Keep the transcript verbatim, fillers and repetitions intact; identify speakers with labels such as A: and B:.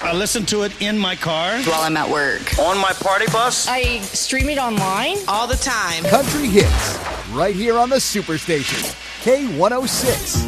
A: I listen to it in my car.
B: While I'm at work.
A: On my party bus.
C: I stream it online.
D: All the time.
E: Country hits, right here on the Superstation. K one oh six.